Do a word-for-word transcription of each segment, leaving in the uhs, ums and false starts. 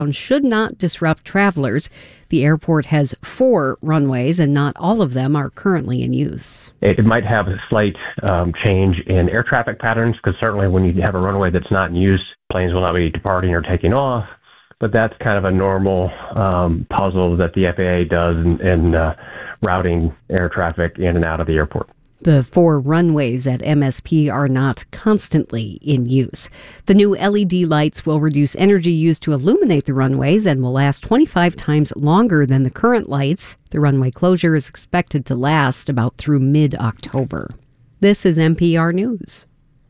should not disrupt travelers. The airport has four runways, and not all of them are currently in use. It might have a slight um, change in air traffic patterns, because certainly when you have a runway that's not in use, planes will not be departing or taking off. But that's kind of a normal um, puzzle that the F A A does in, in uh, routing air traffic in and out of the airport. The four runways at M S P are not constantly in use. The new L E D lights will reduce energy used to illuminate the runways and will last twenty-five times longer than the current lights. The runway closure is expected to last about through mid-October. This is N P R News.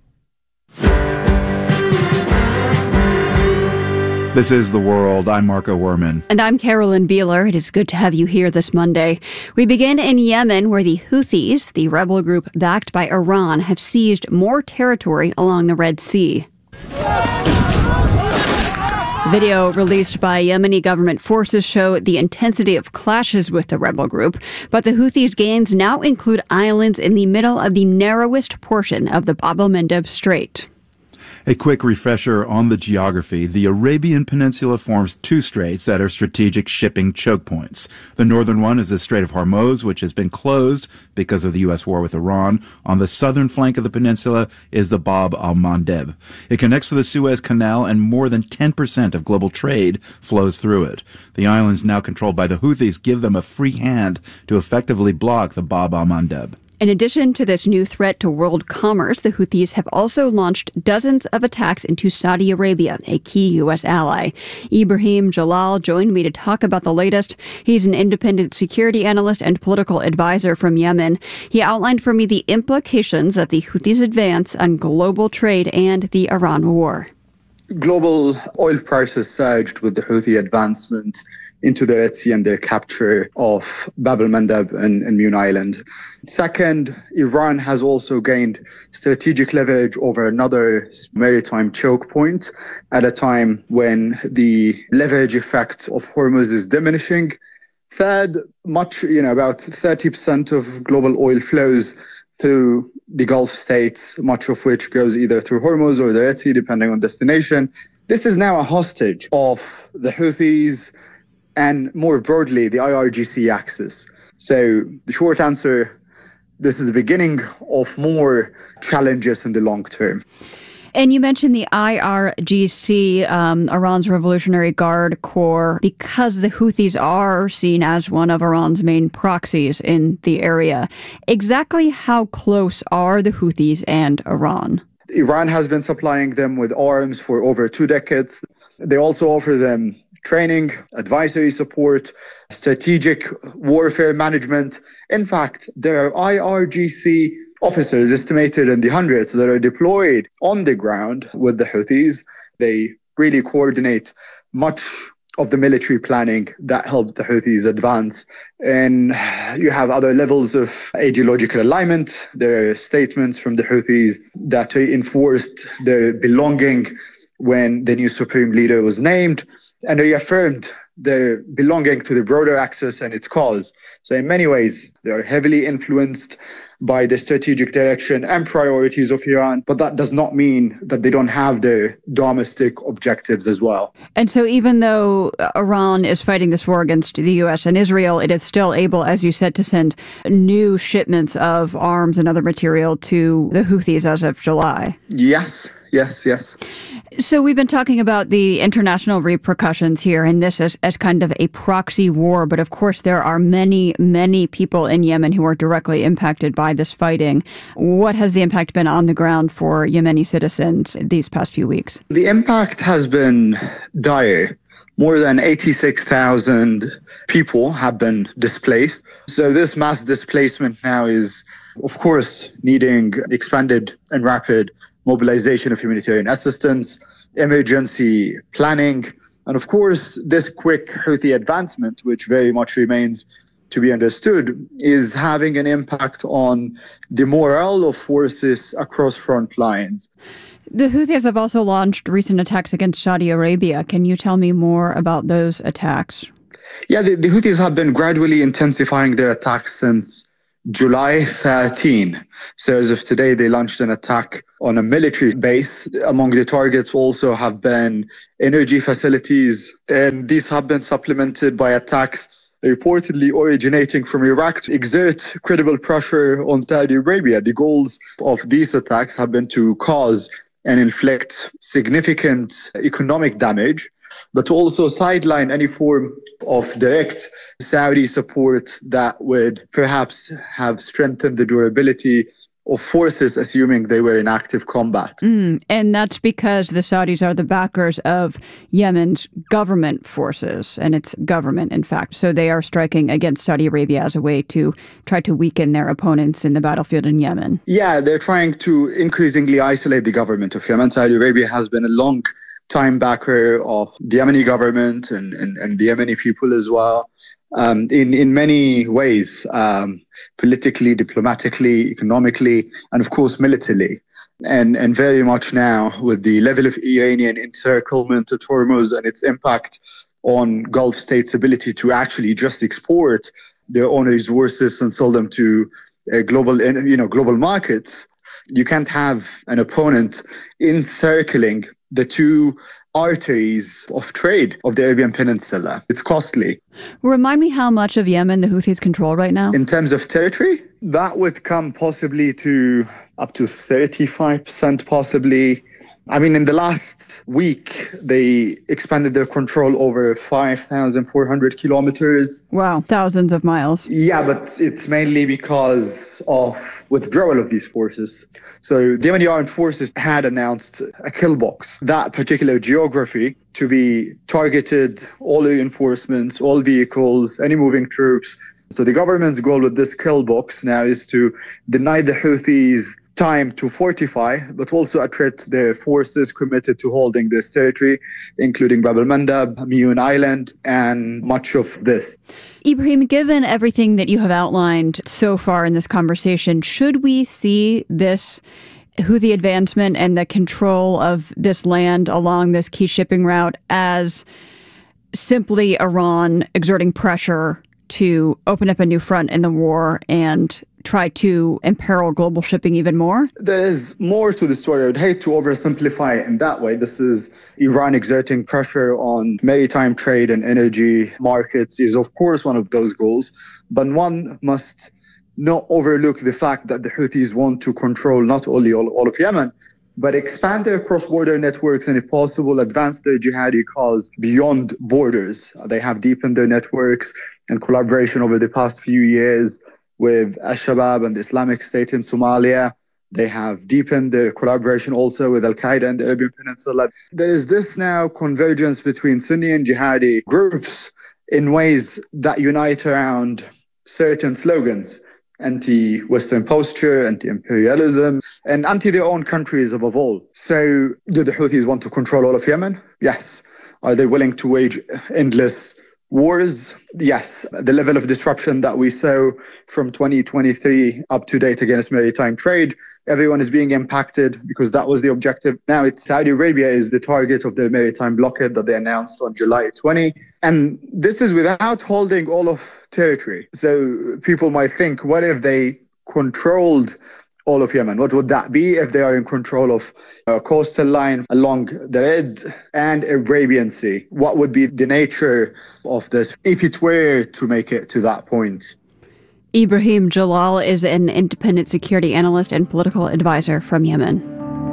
This is The World. I'm Marco Werman. And I'm Carolyn Beeler. It is good to have you here this Monday. We begin in Yemen, where the Houthis, the rebel group backed by Iran, have seized more territory along the Red Sea. Video released by Yemeni government forces show the intensity of clashes with the rebel group, but the Houthis' gains now include islands in the middle of the narrowest portion of the Bab el-Mandeb Strait. A quick refresher on the geography. The Arabian Peninsula forms two straits that are strategic shipping choke points. The northern one is the Strait of Hormuz, which has been closed because of the U S war with Iran. On the southern flank of the peninsula is the Bab el-Mandeb. It connects to the Suez Canal, and more than ten percent of global trade flows through it. The islands, now controlled by the Houthis, give them a free hand to effectively block the Bab el-Mandeb. In addition to this new threat to world commerce, the Houthis have also launched dozens of attacks into Saudi Arabia, a key U S ally. Ibrahim Jalal joined me to talk about the latest. He's an independent security analyst and political advisor from Yemen. He outlined for me the implications of the Houthis' advance on global trade and the Iran war. Global oil prices surged with the Houthi advancement into the Red Sea and their capture of Bab el-Mandeb and, and Mune Island. Second, Iran has also gained strategic leverage over another maritime choke point at a time when the leverage effect of Hormuz is diminishing. Third, much, you know, about thirty percent of global oil flows through the Gulf states, much of which goes either through Hormuz or the Red Sea, depending on destination. This is now a hostage of the Houthis and, more broadly, the I R G C axis. So the short answer, this is the beginning of more challenges in the long term. And you mentioned the I R G C, um, Iran's Revolutionary Guard Corps, because the Houthis are seen as one of Iran's main proxies in the area. Exactly how close are the Houthis and Iran? Iran has been supplying them with arms for over two decades. They also offer them training, advisory support, strategic warfare management. In fact, there are I R G C officers estimated in the hundreds that are deployed on the ground with the Houthis. They really coordinate much of the military planning that helped the Houthis advance. And you have other levels of ideological alignment. There are statements from the Houthis that enforced their belonging when the new supreme leader was named, and they affirmed their belonging to the broader axis and its cause. So in many ways, they are heavily influenced by the strategic direction and priorities of Iran, but that does not mean that they don't have their domestic objectives as well. And so even though Iran is fighting this war against the U S and Israel, it is still able, as you said, to send new shipments of arms and other material to the Houthis as of July. Yes, yes, yes. So we've been talking about the international repercussions here and this as, as kind of a proxy war. But of course, there are many, many people in Yemen who are directly impacted by this fighting. What has the impact been on the ground for Yemeni citizens these past few weeks? The impact has been dire. More than eighty-six thousand people have been displaced. So this mass displacement now is, of course, needing expanded and rapid mobilization of humanitarian assistance, emergency planning, and of course, this quick Houthi advancement, which very much remains to be understood, is having an impact on the morale of forces across front lines. The Houthis have also launched recent attacks against Saudi Arabia. Can you tell me more about those attacks? Yeah, the, the Houthis have been gradually intensifying their attacks since July thirteenth. So as of today, they launched an attack on a military base. Among the targets also have been energy facilities, and these have been supplemented by attacks reportedly originating from Iraq to exert credible pressure on Saudi Arabia. The goals of these attacks have been to cause and inflict significant economic damage, but also sideline any form of direct Saudi support that would perhaps have strengthened the durability of forces, assuming they were in active combat. Mm, and that's because the Saudis are the backers of Yemen's government forces, and it's government, in fact. So they are striking against Saudi Arabia as a way to try to weaken their opponents in the battlefield in Yemen. Yeah, they're trying to increasingly isolate the government of Yemen. Saudi Arabia has been a long time backer of the Yemeni government and, and, and the Yemeni people as well. Um, in, in many ways, um, politically, diplomatically, economically, and of course, militarily. And, and very much now with the level of Iranian encirclement at Hormuz and its impact on Gulf states' ability to actually just export their own resources and sell them to uh, global, you know, global markets. You can't have an opponent encircling the two arteries of trade of the Arabian Peninsula. It's costly. Remind me how much of Yemen the Houthis control right now? In terms of territory, that would come possibly to up to thirty-five percent possibly. I mean, in the last week, they expanded their control over five thousand four hundred kilometers. Wow, thousands of miles. Yeah, but it's mainly because of withdrawal of these forces. So the Yemeni armed forces had announced a kill box, that particular geography, to be targeted, all reinforcements, all vehicles, any moving troops. So the government's goal with this kill box now is to deny the Houthis time to fortify, but also attrit their forces committed to holding this territory, including Bab al-Mandab, Miyun Island, and much of this. Ibrahim, given everything that you have outlined so far in this conversation, should we see this Houthi advancement and the control of this land along this key shipping route as simply Iran exerting pressure to open up a new front in the war and try to imperil global shipping even more? There is more to the story. I would hate to oversimplify it in that way. This is Iran exerting pressure on maritime trade and energy markets is, of course, one of those goals. But one must not overlook the fact that the Houthis want to control not only all, all of Yemen, but expand their cross-border networks and, if possible, advance their jihadi cause beyond borders. They have deepened their networks and collaboration over the past few years with Al-Shabaab and the Islamic State in Somalia. They have deepened their collaboration also with Al-Qaeda in the Arabian Peninsula. There is this now convergence between Sunni and jihadi groups in ways that unite around certain slogans: anti-Western posture, anti-imperialism, and anti their own countries above all. So do the Houthis want to control all of Yemen? Yes. Are they willing to wage endless wars? Yes. The level of disruption that we saw from twenty twenty-three up to date against maritime trade, everyone is being impacted because that was the objective. Now it's Saudi Arabia is the target of the maritime blockade that they announced on July twentieth. And this is without holding all of territory. So people might think, what if they controlled all of Yemen? What would that be if they are in control of a coastal line along the Red and Arabian Sea? What would be the nature of this if it were to make it to that point? Ibrahim Jalal is an independent security analyst and political advisor from Yemen.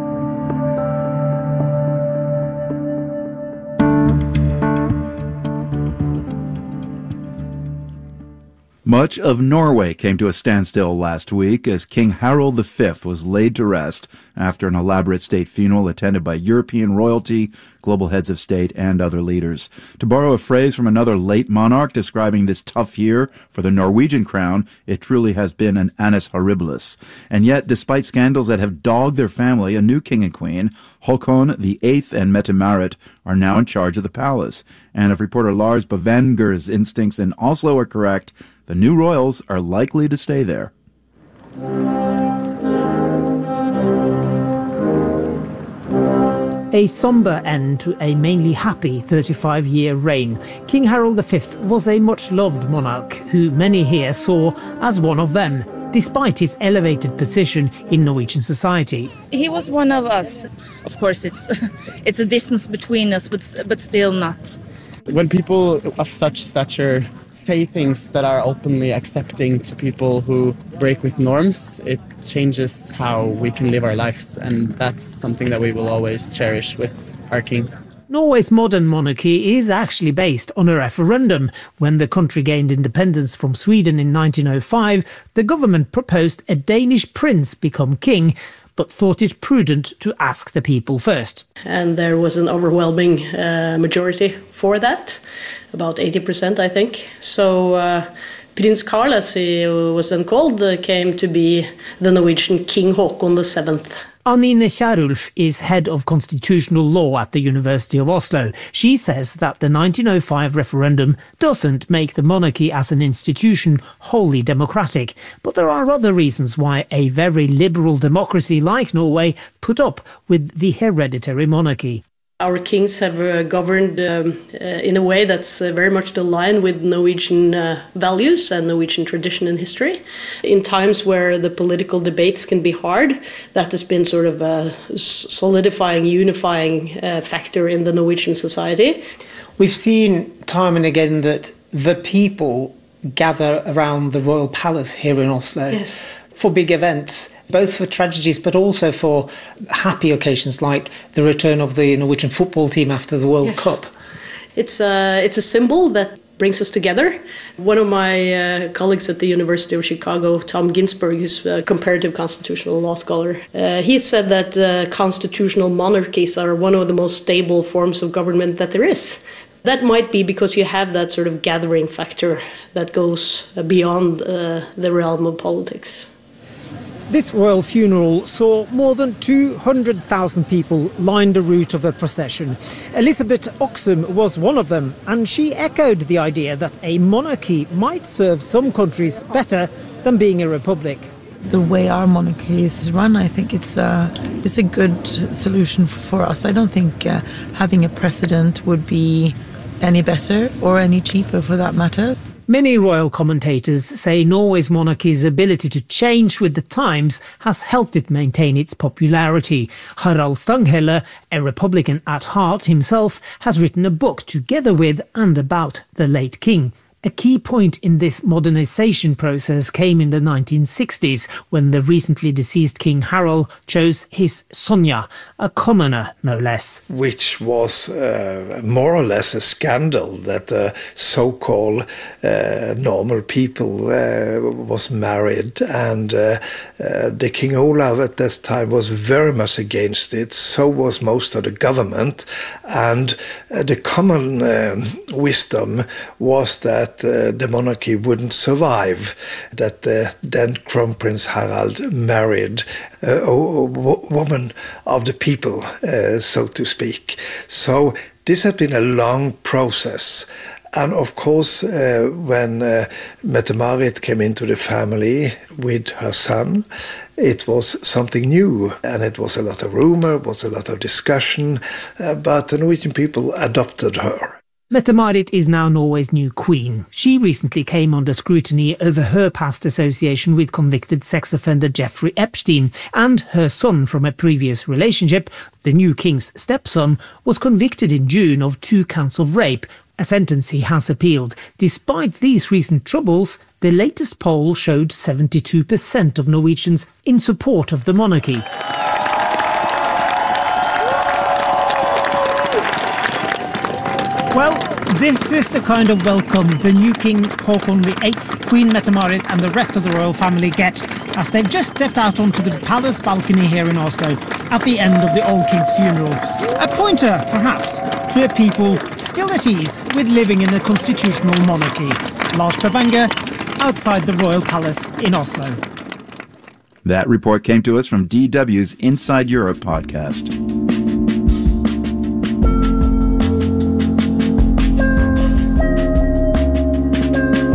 Much of Norway came to a standstill last week as King Harald the Fifth was laid to rest after an elaborate state funeral attended by European royalty, global heads of state, and other leaders. To borrow a phrase from another late monarch describing this tough year for the Norwegian crown, it truly has been an annus horribilis. And yet, despite scandals that have dogged their family, a new king and queen, Håkon the Eighth and Mette-Marit, are now in charge of the palace. And if reporter Lars Bøvenger's instincts in Oslo are correct, the new royals are likely to stay there. A sombre end to a mainly happy thirty-five-year reign. King Harald the Fifth was a much-loved monarch who many here saw as one of them. despite his elevated position in Norwegian society. He was one of us. Of course, it's it's a distance between us, but but still not. When people of such stature say things that are openly accepting to people who break with norms, it changes how we can live our lives, and that's something that we will always cherish with our king. Norway's modern monarchy is actually based on a referendum. When the country gained independence from Sweden in nineteen oh five, the government proposed a Danish prince become king, but thought it prudent to ask the people first. And there was an overwhelming uh, majority for that, about eighty percent, I think. So uh, Prins Carl, as he was then called, uh, came to be the Norwegian King Haakon the seventh. Anine Kierulf is head of constitutional law at the University of Oslo. She says that the nineteen oh five referendum doesn't make the monarchy as an institution wholly democratic, but there are other reasons why a very liberal democracy like Norway put up with the hereditary monarchy. Our kings have uh, governed um, uh, in a way that's uh, very much aligned with Norwegian uh, values and Norwegian tradition and history. In times where the political debates can be hard, that has been sort of a solidifying, unifying uh, factor in the Norwegian society. We've seen time and again that the people gather around the royal palace here in Oslo yes. for big events, both for tragedies but also for happy occasions like the return of the Norwegian football team after the World yes. Cup. It's a, it's a symbol that brings us together. One of my uh, colleagues at the University of Chicago, Tom Ginsberg, who's a comparative constitutional law scholar, uh, he said that uh, constitutional monarchies are one of the most stable forms of government that there is. That might be because you have that sort of gathering factor that goes beyond uh, the realm of politics. This royal funeral saw more than two hundred thousand people line the route of the procession. Elisabeth Oxum was one of them, and she echoed the idea that a monarchy might serve some countries better than being a republic. The way our monarchy is run, I think it's a, it's a good solution for us. I don't think uh, having a president would be any better or any cheaper for that matter. Many royal commentators say Norway's monarchy's ability to change with the times has helped it maintain its popularity. Harald Stanghelle, a Republican at heart himself, has written a book together with and about the late king. A key point in this modernisation process came in the nineteen sixties, when the recently deceased King Harald chose his Sonja, a commoner no less. Which was uh, more or less a scandal that uh, so-called uh, normal people uh, was married, and uh, uh, the King Olav at that time was very much against it. So was most of the government, and uh, the common um, wisdom was that Uh, the monarchy wouldn't survive, that uh, then Crown Prince Harald married uh, a, a woman of the people, uh, so to speak. So this has been a long process. And of course, uh, when uh, Mette-Marit came into the family with her son, it was something new, and it was a lot of rumor, it was a lot of discussion, uh, but the Norwegian people adopted her. Mette-Marit is now Norway's new queen. She recently came under scrutiny over her past association with convicted sex offender Jeffrey Epstein, and her son from a previous relationship, the new king's stepson, was convicted in June of two counts of rape, a sentence he has appealed. Despite these recent troubles, the latest poll showed seventy-two percent of Norwegians in support of the monarchy. Well, this is the kind of welcome the new King Haakon the eighth, Queen Mette-Marit and the rest of the royal family get as they've just stepped out onto the palace balcony here in Oslo at the end of the old king's funeral. A pointer, perhaps, to a people still at ease with living in a constitutional monarchy. Lars Pervanger, outside the royal palace in Oslo. That report came to us from D W's Inside Europe podcast.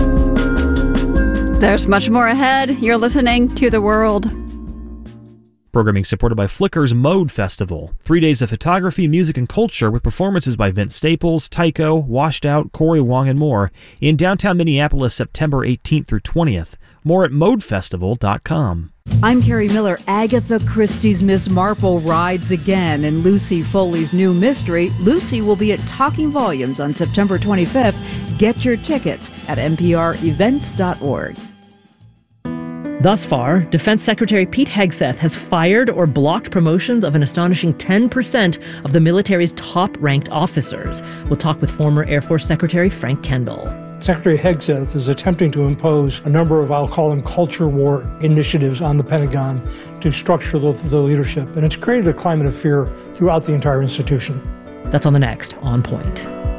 There's much more ahead. You're listening to The World. Programming supported by Flickr's Mode Festival. Three days of photography, music, and culture with performances by Vince Staples, Tycho, Washed Out, Corey Wong, and more in downtown Minneapolis, September eighteenth through twentieth. More at mode festival dot com. I'm Carrie Miller. Agatha Christie's Miss Marple rides again in Lucy Foley's new mystery. Lucy will be at Talking Volumes on September twenty-fifth. Get your tickets at n p r events dot org. Thus far, Defense Secretary Pete Hegseth has fired or blocked promotions of an astonishing ten percent of the military's top-ranked officers. We'll talk with former Air Force Secretary Frank Kendall. Secretary Hegseth is attempting to impose a number of, I'll call them, culture war initiatives on the Pentagon to structure the, the leadership. And it's created a climate of fear throughout the entire institution. That's on the next On Point.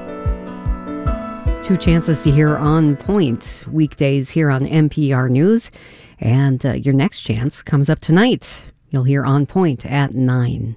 Two chances to hear On Point weekdays here on N P R News. And uh, your next chance comes up tonight. You'll hear On Point at nine.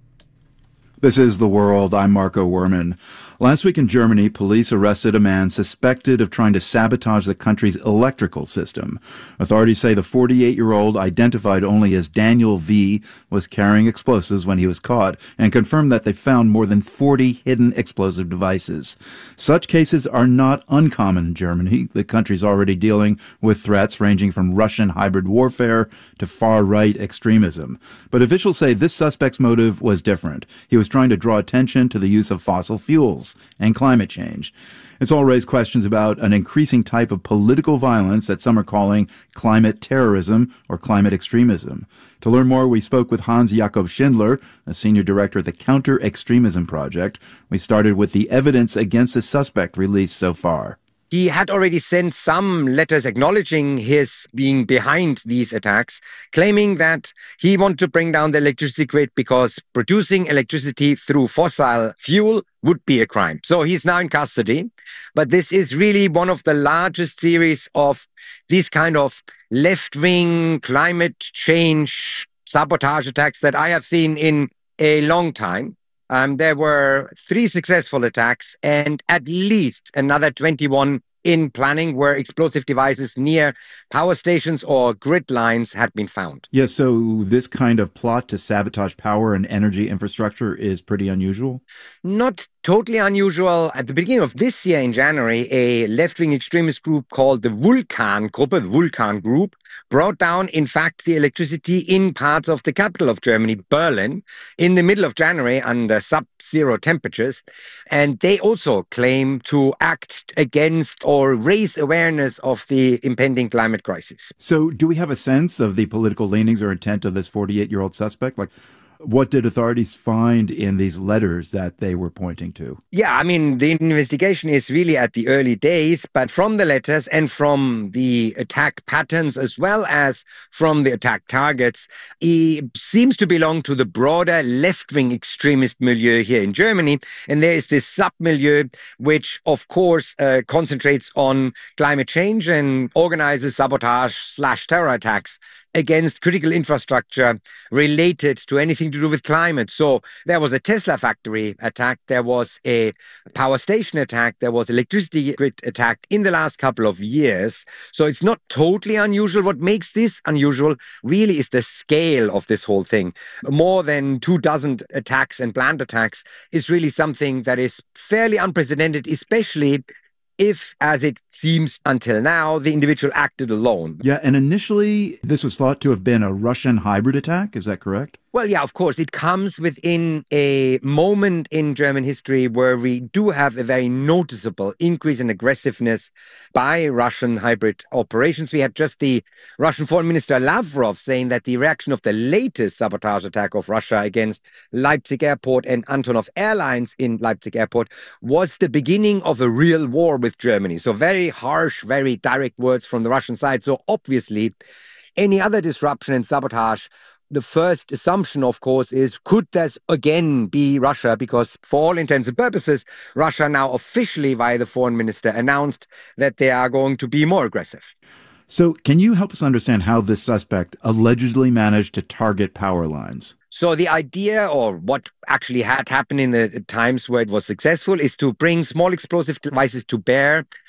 This is The World. I'm Marco Werman. Last week in Germany, police arrested a man suspected of trying to sabotage the country's electrical system. Authorities say the forty-eight-year-old, identified only as Daniel V., was carrying explosives when he was caught and confirmed that they found more than forty hidden explosive devices. Such cases are not uncommon in Germany. The country's already dealing with threats ranging from Russian hybrid warfare to far-right extremism. But officials say this suspect's motive was different. He was trying to draw attention to the use of fossil fuels and climate change. It's all raised questions about an increasing type of political violence that some are calling climate terrorism or climate extremism. To learn more, we spoke with Hans Jakob Schindler, a senior director at the Counter Extremism Project. We started with the evidence against the suspect released so far. He had already sent some letters acknowledging his being behind these attacks, claiming that he wanted to bring down the electricity grid because producing electricity through fossil fuel would be a crime. So he's now in custody. But this is really one of the largest series of these kind of left-wing climate change sabotage attacks that I have seen in a long time. Um, there were three successful attacks and at least another twenty-one in planning where explosive devices near power stations or grid lines had been found. Yes, yeah, so this kind of plot to sabotage power and energy infrastructure is pretty unusual? Not totally unusual. At the beginning of this year in January, a left-wing extremist group called the Vulkan Group, the Vulkan Group, brought down, in fact, the electricity in parts of the capital of Germany, Berlin, in the middle of January under sub-zero temperatures. And they also claim to act against or raise awareness of the impending climate crisis. So do we have a sense of the political leanings or intent of this forty-eight-year-old suspect? Like, what did authorities find in these letters that they were pointing to? Yeah, I mean, the investigation is really at the early days, but from the letters and from the attack patterns as well as from the attack targets, he seems to belong to the broader left-wing extremist milieu here in Germany. And there is this sub-milieu, which, of course, uh, concentrates on climate change and organizes sabotage slash terror attacks against critical infrastructure related to anything to do with climate. So there was a Tesla factory attack, there was a power station attack, there was electricity grid attack in the last couple of years. So it's not totally unusual. What makes this unusual really is the scale of this whole thing. More than two dozen attacks and planned attacks is really something that is fairly unprecedented, especially if, as it seems until now, the individual acted alone. Yeah, and initially this was thought to have been a Russian hybrid attack. Is that correct? Well, yeah, of course. It comes within a moment in German history where we do have a very noticeable increase in aggressiveness by Russian hybrid operations. We had just the Russian Foreign Minister Lavrov saying that the reaction of the latest sabotage attack of Russia against Leipzig Airport and Antonov Airlines in Leipzig Airport was the beginning of a real war with Germany. So very harsh, very direct words from the Russian side. So obviously, any other disruption and sabotage, the first assumption, of course, is could this again be Russia? Because for all intents and purposes, Russia now officially, via the foreign minister, announced that they are going to be more aggressive. So can you help us understand how this suspect allegedly managed to target power lines? So the idea, or what actually had happened in the times where it was successful, is to bring small explosive devices to bear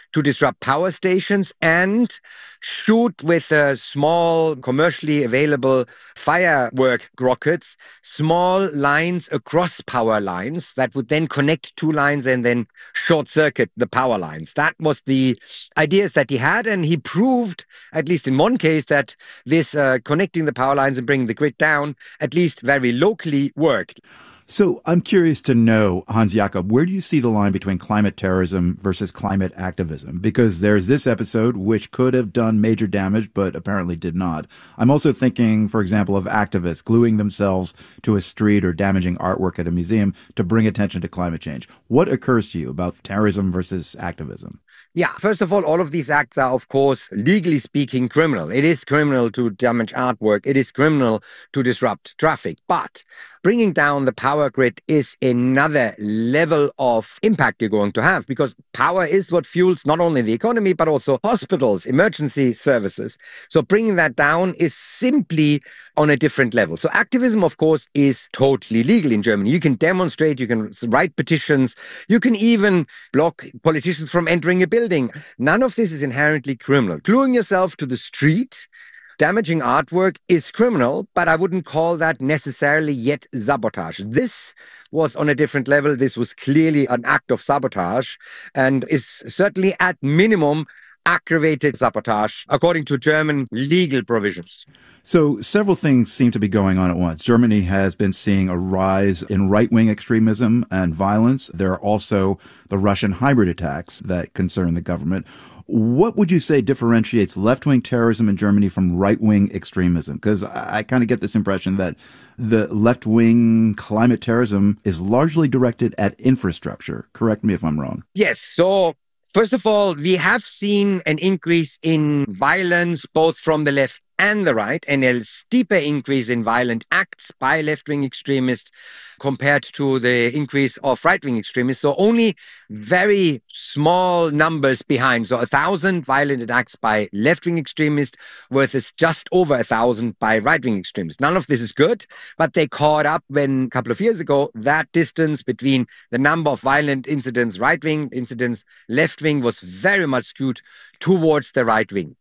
to disrupt power stations and shoot with uh, small commercially available firework rockets, small lines across power lines that would then connect two lines and then short circuit the power lines. That was the ideas that he had, and he proved, at least in one case, that this uh, connecting the power lines and bringing the grid down, at least very locally, worked. So I'm curious to know, Hans Jakob, where do you see the line between climate terrorism versus climate activism? Because there's this episode which could have done major damage, but apparently did not. I'm also thinking, for example, of activists gluing themselves to a street or damaging artwork at a museum to bring attention to climate change. What occurs to you about terrorism versus activism? Yeah, first of all, all of these acts are, of course, legally speaking, criminal. It is criminal to damage artwork. It is criminal to disrupt traffic. But bringing down the power grid is another level of impact you're going to have, because power is what fuels not only the economy, but also hospitals, emergency services. So bringing that down is simply on a different level. So activism, of course, is totally legal in Germany. You can demonstrate, you can write petitions, you can even block politicians from entering a building. None of this is inherently criminal. Gluing yourself to the street, damaging artwork is criminal, but I wouldn't call that necessarily yet sabotage. This was on a different level. This was clearly an act of sabotage and is certainly at minimum aggravated sabotage, according to German legal provisions. So several things seem to be going on at once. Germany has been seeing a rise in right-wing extremism and violence. There are also the Russian hybrid attacks that concern the government. What would you say differentiates left-wing terrorism in Germany from right-wing extremism? Because I, I kind of get this impression that the left-wing climate terrorism is largely directed at infrastructure. Correct me if I'm wrong. Yes. So first of all, we have seen an increase in violence both from the left and the right, and a steeper increase in violent acts by left-wing extremists compared to the increase of right-wing extremists. So only very small numbers behind. So a thousand violent attacks by left-wing extremists versus just over a thousand by right-wing extremists. None of this is good, but they caught up when a couple of years ago, that distance between the number of violent incidents, right-wing incidents, left-wing was very much skewed towards the right wing.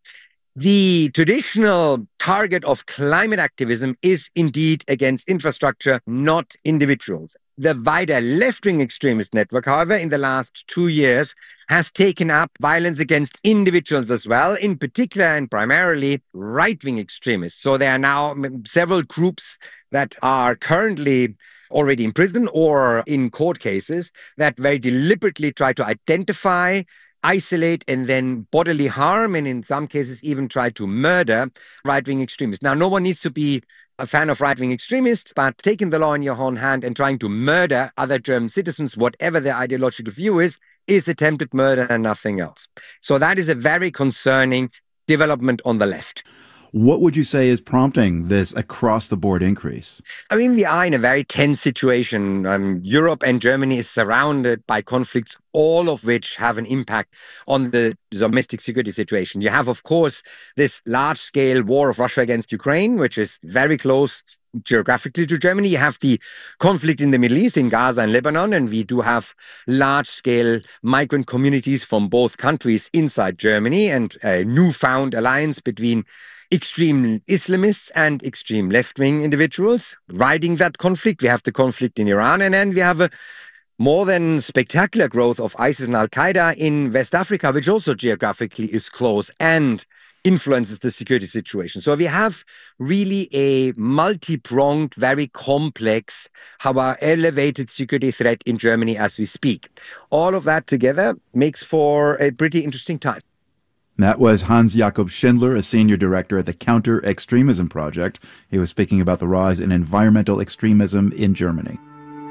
The traditional target of climate activism is indeed against infrastructure, not individuals. The wider left-wing extremist network, however, in the last two years has taken up violence against individuals as well, in particular and primarily right-wing extremists. So there are now several groups that are currently already in prison or in court cases that very deliberately try to identify, isolate, and then bodily harm, and in some cases even try to murder right-wing extremists. Now, no one needs to be a fan of right-wing extremists, but taking the law in your own hand and trying to murder other German citizens, whatever their ideological view is, is attempted murder and nothing else. So that is a very concerning development on the left. What would you say is prompting this across-the-board increase? I mean, we are in a very tense situation. Um, Europe and Germany is surrounded by conflicts, all of which have an impact on the domestic security situation. You have, of course, this large-scale war of Russia against Ukraine, which is very close geographically to Germany. You have the conflict in the Middle East, in Gaza and Lebanon, and we do have large-scale migrant communities from both countries inside Germany, and a newfound alliance between extreme Islamists and extreme left-wing individuals riding that conflict. We have the conflict in Iran, and then we have a more than spectacular growth of ISIS and Al-Qaeda in West Africa, which also geographically is close and influences the security situation. So we have really a multi-pronged, very complex, however elevated security threat in Germany as we speak. All of that together makes for a pretty interesting time. That was Hans Jakob Schindler, a senior director at the Counter-Extremism Project. He was speaking about the rise in environmental extremism in Germany.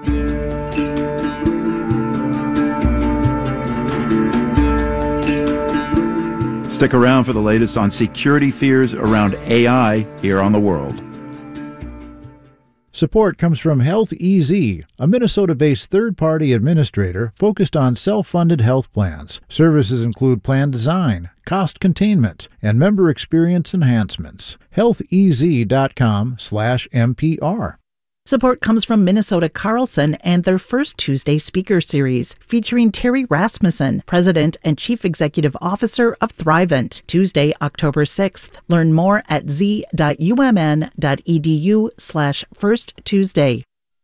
Stick around for the latest on security fears around A I here on The World. Support comes from Health E Z, a Minnesota-based third-party administrator focused on self-funded health plans. Services include plan design, cost containment, and member experience enhancements. health e z dot com slash M P R. Support comes from Minnesota Carlson and their First Tuesday speaker series, featuring Terry Rasmussen, President and Chief Executive Officer of Thrivent, Tuesday, October sixth. Learn more at z.umn.edu slash First Tuesday.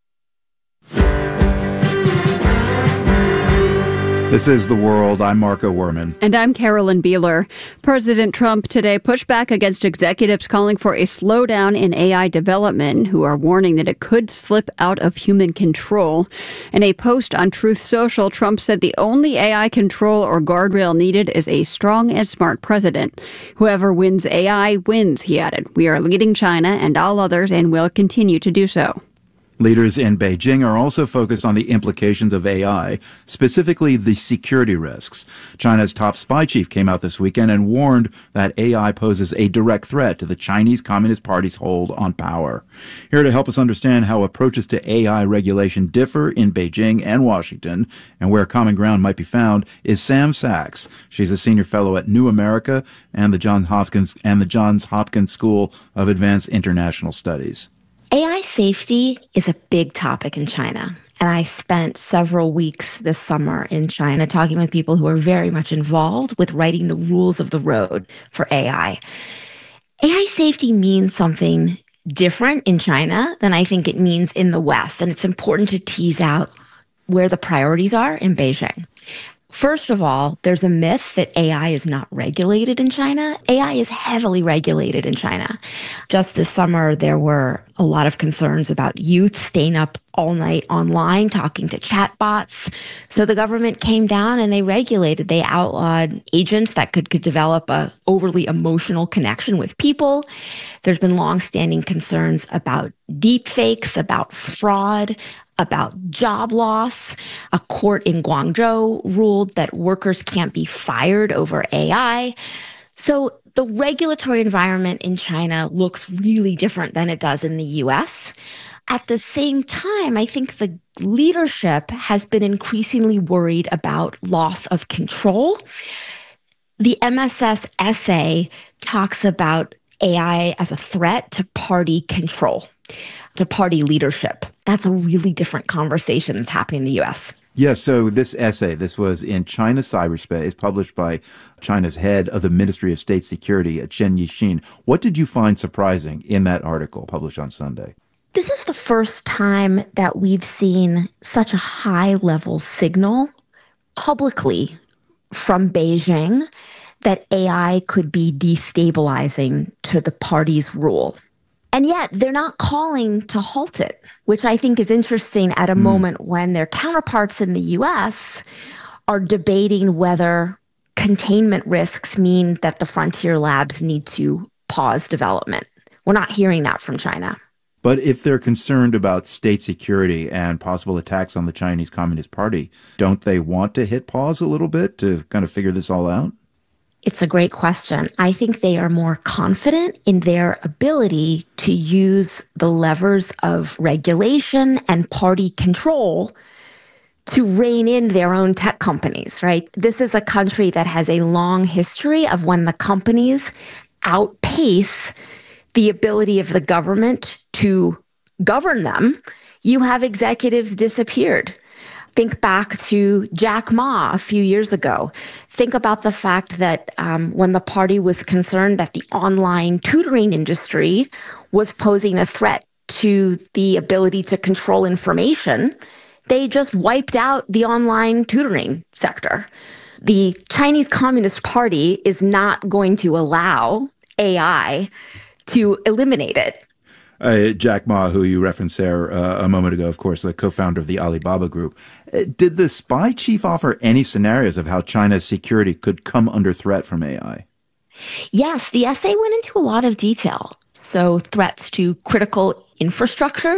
This is The World. I'm Marco Werman. And I'm Carolyn Beeler. President Trump today pushed back against executives calling for a slowdown in A I development, who are warning that it could slip out of human control. In a post on Truth Social, Trump said the only A I control or guardrail needed is a strong and smart president. Whoever wins A I wins, he added. We are leading China and all others and will continue to do so. Leaders in Beijing are also focused on the implications of A I, specifically the security risks. China's top spy chief came out this weekend and warned that A I poses a direct threat to the Chinese Communist Party's hold on power. Here to help us understand how approaches to A I regulation differ in Beijing and Washington and where common ground might be found is Sam Sachs. She's a senior fellow at New America and the Johns Hopkins and the Johns Hopkins School of Advanced International Studies. A I safety is a big topic in China, and I spent several weeks this summer in China talking with people who are very much involved with writing the rules of the road for A I. A I safety means something different in China than I think it means in the West, and it's important to tease out where the priorities are in Beijing. First of all, there's a myth that A I is not regulated in China. A I is heavily regulated in China. Just this summer, there were a lot of concerns about youth staying up all night online talking to chatbots. So the government came down and they regulated. They outlawed agents that could, could develop a overly emotional connection with people. There's been longstanding concerns about deepfakes, about fraud, about job loss. A court in Guangzhou ruled that workers can't be fired over A I. So the regulatory environment in China looks really different than it does in the U S. At the same time, I think the leadership has been increasingly worried about loss of control. The M S S essay talks about A I as a threat to party control, to party leadership. That's a really different conversation that's happening in the U S. Yes, so this essay, this was in China Cyberspace, published by China's head of the Ministry of State Security, Chen Yixin. What did you find surprising in that article published on Sunday? This is the first time that we've seen such a high-level signal publicly from Beijing that A I could be destabilizing to the party's rule. And yet they're not calling to halt it, which I think is interesting at a mm. moment when their counterparts in the U S are debating whether containment risks mean that the frontier labs need to pause development. We're not hearing that from China. But if they're concerned about state security and possible attacks on the Chinese Communist Party, don't they want to hit pause a little bit to kind of figure this all out? It's a great question. I think they are more confident in their ability to use the levers of regulation and party control to rein in their own tech companies, right? This is a country that has a long history of when the companies outpace the ability of the government to govern them, you have executives disappeared. Think back to Jack Ma a few years ago. Think about the fact that um, when the party was concerned that the online tutoring industry was posing a threat to the ability to control information, they just wiped out the online tutoring sector. The Chinese Communist Party is not going to allow A I to eliminate it. Uh, Jack Ma, who you referenced there uh, a moment ago, of course, the co-founder of the Alibaba Group. Uh, did the spy chief offer any scenarios of how China's security could come under threat from A I? Yes, the essay went into a lot of detail. So threats to critical infrastructure,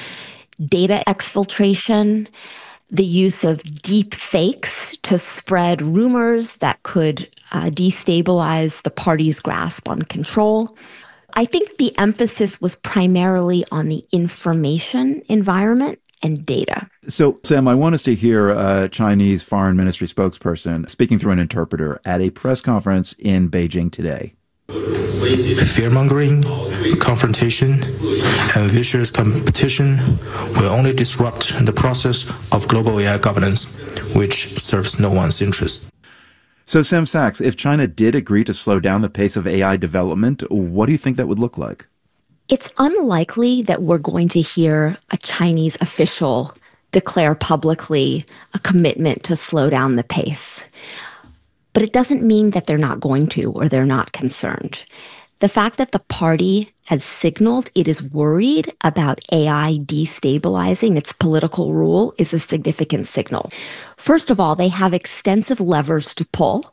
data exfiltration, the use of deep fakes to spread rumors that could uh, destabilize the party's grasp on control. I think the emphasis was primarily on the information environment and data. So, Sam, I want us to hear a Chinese Foreign Ministry spokesperson speaking through an interpreter at a press conference in Beijing today. Fear-mongering, confrontation, and vicious competition will only disrupt the process of global A I governance, which serves no one's interest. So, Sam Sachs, if China did agree to slow down the pace of A I development, what do you think that would look like? It's unlikely that we're going to hear a Chinese official declare publicly a commitment to slow down the pace. But it doesn't mean that they're not going to or they're not concerned. The fact that the party has signaled it is worried about A I destabilizing its political rule is a significant signal. First of all, they have extensive levers to pull